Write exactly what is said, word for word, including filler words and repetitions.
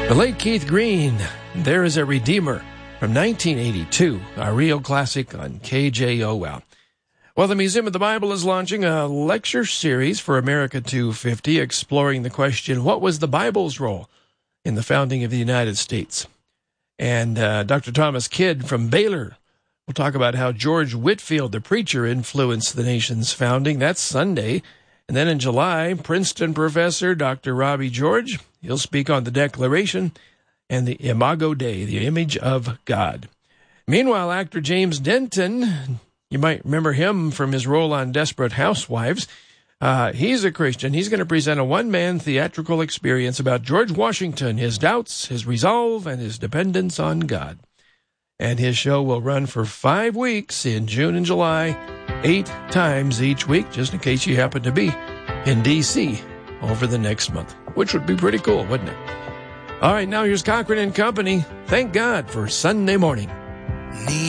The late Keith Green, There is a Redeemer, from nineteen eighty-two, a real classic on K J O L. Well, the Museum of the Bible is launching a lecture series for America two fifty, exploring the question, what was the Bible's role in the founding of the United States? And uh, Doctor Thomas Kidd from Baylor will talk about how George Whitefield, the preacher, influenced the nation's founding. That's Sunday. And then in July, Princeton professor Doctor Robbie George, he'll speak on the Declaration and the Imago Dei, the image of God. Meanwhile, actor James Denton, you might remember him from his role on Desperate Housewives. Uh, he's a Christian. He's going to present a one-man theatrical experience about George Washington, his doubts, his resolve, and his dependence on God. And his show will run for five weeks in June and July, eight times each week, just in case you happen to be in D C over the next month, which would be pretty cool, wouldn't it? All right, now here's Cochran and Company. Thank God for Sunday morning.